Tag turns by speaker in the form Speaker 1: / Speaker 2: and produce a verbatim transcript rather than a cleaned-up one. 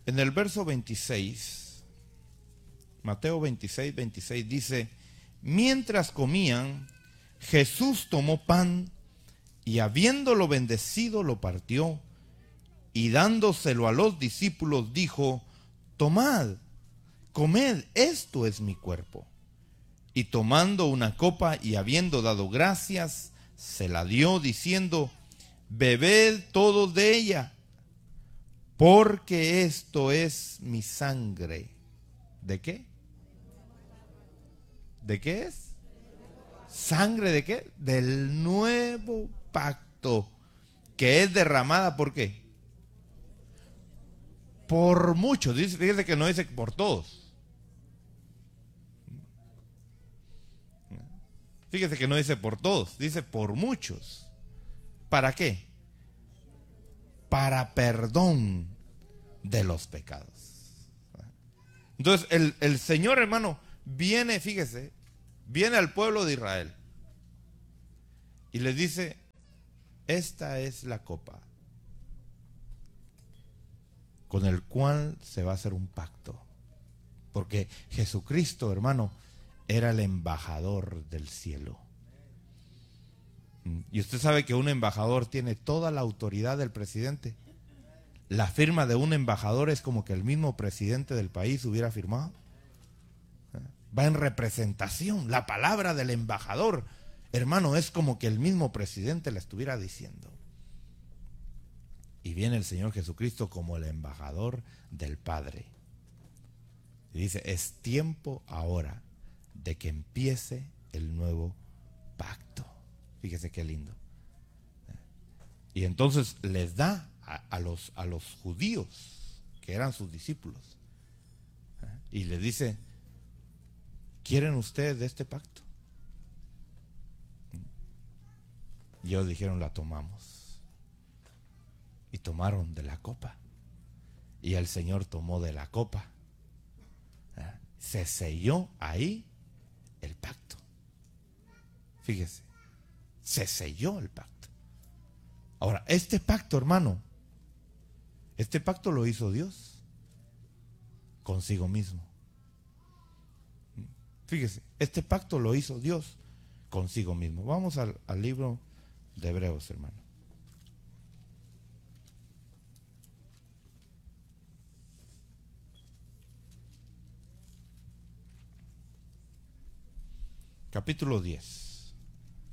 Speaker 1: En el verso veintiséis, Mateo veintiséis, veintiséis dice: mientras comían, Jesús tomó pan y habiéndolo bendecido lo partió y dándoselo a los discípulos dijo: tomad, comed, esto es mi cuerpo. Y tomando una copa y habiendo dado gracias, se la dio diciendo: bebed todos de ella, porque esto es mi sangre. ¿De qué? ¿De qué es? ¿Sangre de qué? Del nuevo pacto, que es derramada, ¿por qué? Por muchos. Dice, fíjese que no dice por todos. Fíjese que no dice por todos, dice por muchos. ¿Para qué? Para perdón de los pecados. Entonces el, el Señor, hermano, viene, fíjese, viene al pueblo de Israel y les dice: esta es la copa con el cual se va a hacer un pacto. Porque Jesucristo, hermano, era el embajador del cielo. Y usted sabe que un embajador tiene toda la autoridad del presidente. La firma de un embajador es como que el mismo presidente del país hubiera firmado. Va en representación. La palabra del embajador, hermano, es como que el mismo presidente la estuviera diciendo. Y viene el Señor Jesucristo como el embajador del Padre. Y dice: es tiempo ahora de que empiece el nuevo pacto. Fíjese qué lindo. Y entonces les da a, a, los, a los judíos, que eran sus discípulos, y les dice: ¿quieren ustedes de este pacto? Y ellos dijeron: la tomamos. Y tomaron de la copa. Y el Señor tomó de la copa. Se selló ahí el pacto. Fíjese, se selló el pacto. Ahora, este pacto, hermano, este pacto lo hizo Dios consigo mismo. Fíjese, este pacto lo hizo Dios consigo mismo. Vamos al, al libro de Hebreos, hermano. Capítulo diez.